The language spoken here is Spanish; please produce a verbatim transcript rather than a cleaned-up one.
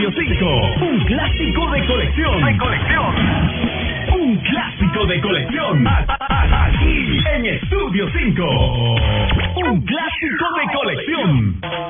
Estudio cinco, un clásico de colección. De colección. Un clásico de colección. A- a- a- Aquí en Estudio cinco. Un clásico de colección.